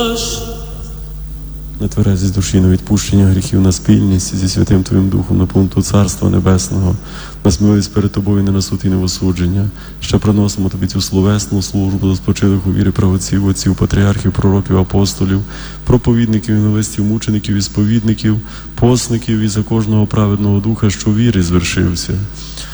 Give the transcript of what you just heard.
На тверезість душі, на відпущення гріхів, на спільність зі Святим Твоїм Духом, на повноту Царства Небесного, на сміливість перед Тобою не на суд і не в осудження. Ще приносимо Тобі цю словесну службу до спочилих у вірі правоців, отців, патріархів, пророків, апостолів, проповідників, новистів, мучеників і сповідників, посників і за кожного праведного духа, що в вірі звершився.